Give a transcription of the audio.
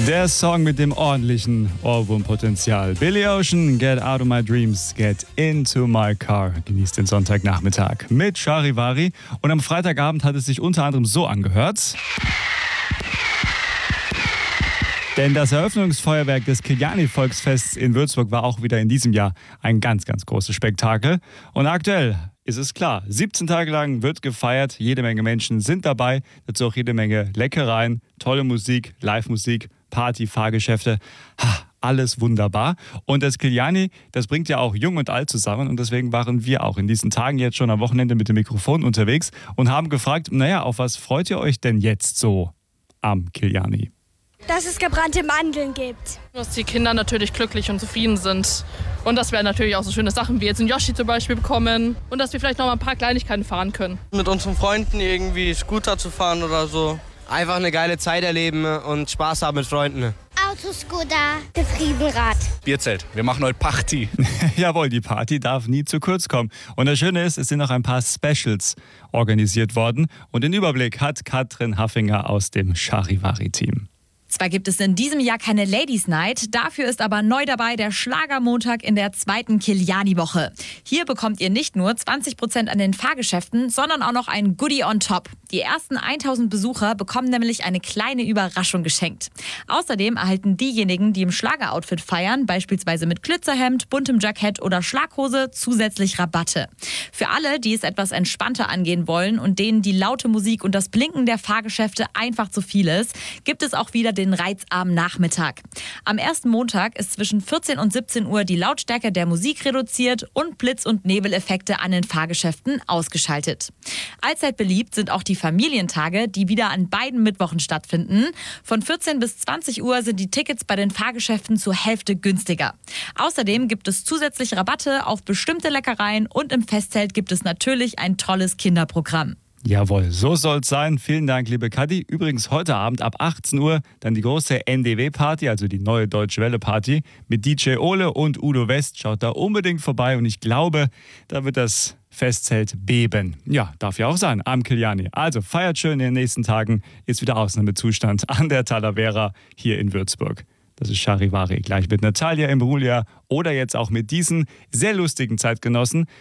Der Song mit dem ordentlichen Ohrwurmpotenzial. Billy Ocean, Get Out of My Dreams, Get Into My Car. Genießt den Sonntagnachmittag mit Charivari. Und am Freitagabend hat es sich unter anderem so angehört. Denn das Eröffnungsfeuerwerk des Kiljani-Volksfests in Würzburg war auch wieder in diesem Jahr ein ganz, ganz großes Spektakel. Und aktuell ist es klar, 17 Tage lang wird gefeiert, jede Menge Menschen sind dabei, dazu auch jede Menge Leckereien, tolle Musik, Live-Musik, Party, Fahrgeschäfte, alles wunderbar. Und das Kiljani, das bringt ja auch Jung und Alt zusammen und deswegen waren wir auch in diesen Tagen jetzt schon am Wochenende mit dem Mikrofon unterwegs und haben gefragt, auf was freut ihr euch denn jetzt so am Kiljani? Dass es gebrannte Mandeln gibt. Dass die Kinder natürlich glücklich und zufrieden sind. Und dass wir natürlich auch so schöne Sachen wie jetzt einen Yoshi zum Beispiel bekommen. Und dass wir vielleicht noch mal ein paar Kleinigkeiten fahren können. Mit unseren Freunden irgendwie Scooter zu fahren oder so. Einfach eine geile Zeit erleben und Spaß haben mit Freunden. Autoscooter, Getriebenrad. Bierzelt. Wir machen heute Party. Jawohl, die Party darf nie zu kurz kommen. Und das Schöne ist, es sind noch ein paar Specials organisiert worden. Und den Überblick hat Katrin Haffinger aus dem Charivari-Team. Zwar gibt es in diesem Jahr keine Ladies Night, dafür ist aber neu dabei der Schlagermontag in der zweiten Kiljani-Woche. Hier bekommt ihr nicht nur 20% an den Fahrgeschäften, sondern auch noch ein Goodie on top. Die ersten 1000 Besucher bekommen nämlich eine kleine Überraschung geschenkt. Außerdem erhalten diejenigen, die im Schlageroutfit feiern, beispielsweise mit Glitzerhemd, buntem Jackett oder Schlaghose, zusätzlich Rabatte. Für alle, die es etwas entspannter angehen wollen und denen die laute Musik und das Blinken der Fahrgeschäfte einfach zu viel ist, gibt es auch wieder den reizarmen Nachmittag. Am ersten Montag ist zwischen 14 und 17 Uhr die Lautstärke der Musik reduziert und Blitz- und Nebeleffekte an den Fahrgeschäften ausgeschaltet. Allzeit beliebt sind auch die Familientage, die wieder an beiden Mittwochen stattfinden. Von 14 bis 20 Uhr sind die Tickets bei den Fahrgeschäften zur Hälfte günstiger. Außerdem gibt es zusätzlich Rabatte auf bestimmte Leckereien und im Festzelt gibt es natürlich ein tolles Kinderprogramm. Jawohl, so soll's sein. Vielen Dank, liebe Kathi. Übrigens heute Abend ab 18 Uhr dann die große NDW-Party, also die neue Deutsche Welle-Party mit DJ Ole und Udo West. Schaut da unbedingt vorbei und ich glaube, da wird das Festzelt beben. Ja, darf ja auch sein, am Kiljani. Also feiert schön in den nächsten Tagen, ist wieder Ausnahmezustand an der Talavera hier in Würzburg. Das ist Charivari, gleich mit Natalia Imbruglia oder jetzt auch mit diesen sehr lustigen Zeitgenossen.